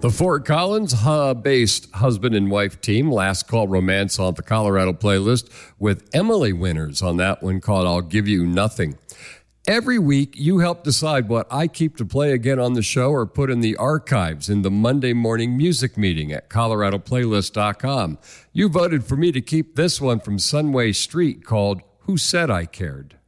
The Fort Collins-based husband and wife team, Last Call Romance on the Colorado playlist, with Emily Winters on that one called I'll Give You Nothing. Every week, you help decide what I keep to play again on the show or put in the archives in the Monday morning music meeting at coloradoplaylist.com. You voted for me to keep this one from Sunway Street called Who Said I Cared?